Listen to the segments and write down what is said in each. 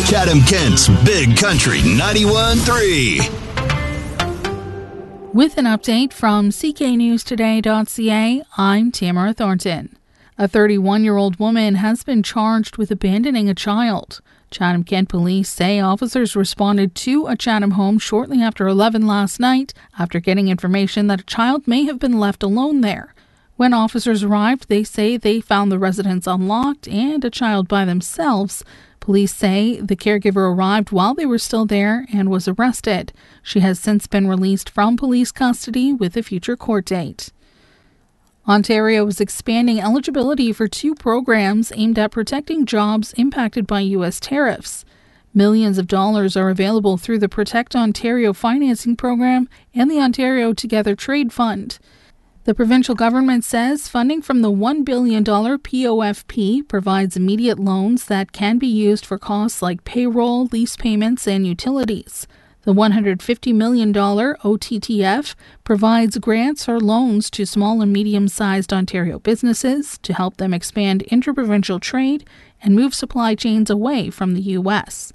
Chatham-Kent's Big Country 91.3. With an update from cknewstoday.ca, I'm Tamara Thornton. A 31-year-old woman has been charged with abandoning a child. Chatham-Kent police say officers responded to a Chatham home shortly after 11 last night after getting information that a child may have been left alone there. When officers arrived, they say they found the residence unlocked and a child by themselves. Police say the caregiver arrived while they were still there and was arrested. She has since been released from police custody with a future court date. Ontario is expanding eligibility for 2 programs aimed at protecting jobs impacted by U.S. tariffs. Millions of dollars are available through the Protect Ontario financing program and the Ontario Together Trade Fund. The provincial government says funding from the $1 billion POFP provides immediate loans that can be used for costs like payroll, lease payments, and utilities. The $150 million OTTF provides grants or loans to small and medium-sized Ontario businesses to help them expand interprovincial trade and move supply chains away from the U.S.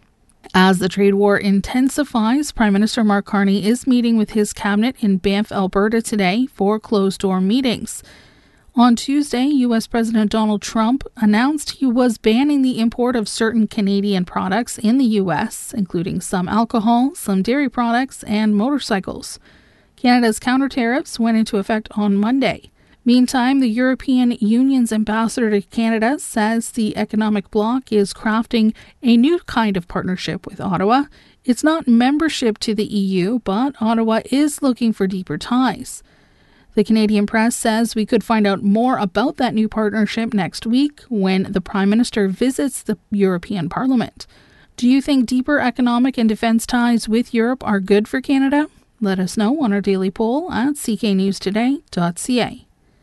As the trade war intensifies, Prime Minister Mark Carney is meeting with his cabinet in Banff, Alberta today for closed-door meetings. On Tuesday, U.S. President Donald Trump announced he was banning the import of certain Canadian products in the U.S., including some alcohol, some dairy products, and motorcycles. Canada's counter tariffs went into effect on Monday. Meantime, the European Union's ambassador to Canada says the economic bloc is crafting a new kind of partnership with Ottawa. It's not membership to the EU, but Ottawa is looking for deeper ties. The Canadian press says we could find out more about that new partnership next week when the Prime Minister visits the European Parliament. Do you think deeper economic and defence ties with Europe are good for Canada? Let us know on our daily poll at cknewstoday.ca.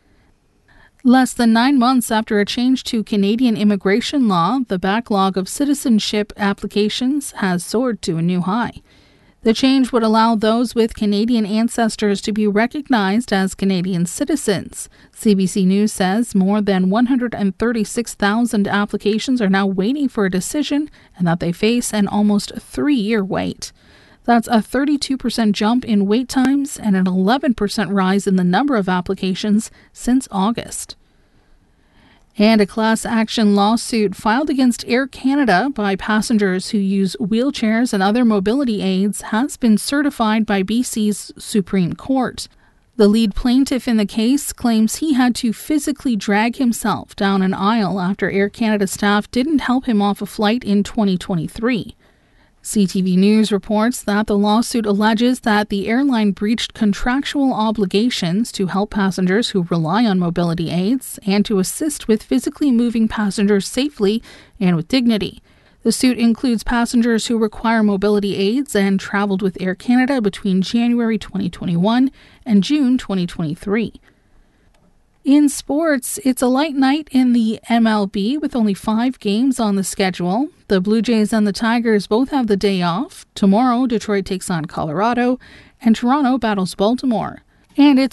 Less than 9 months after a change to Canadian immigration law, the backlog of citizenship applications has soared to a new high. The change would allow those with Canadian ancestors to be recognized as Canadian citizens. CBC News says more than 136,000 applications are now waiting for a decision and that they face an almost 3-year wait. That's a 32% jump in wait times and an 11% rise in the number of applications since August. And a class action lawsuit filed against Air Canada by passengers who use wheelchairs and other mobility aids has been certified by BC's Supreme Court. The lead plaintiff in the case claims he had to physically drag himself down an aisle after Air Canada staff didn't help him off a flight in 2023. CTV News reports that the lawsuit alleges that the airline breached contractual obligations to help passengers who rely on mobility aids and to assist with physically moving passengers safely and with dignity. The suit includes passengers who require mobility aids and traveled with Air Canada between January 2021 and June 2023. In sports, it's a light night in the MLB with only 5 games on the schedule. The Blue Jays and the Tigers both have the day off. Tomorrow, Detroit takes on Colorado, and Toronto battles Baltimore. And it's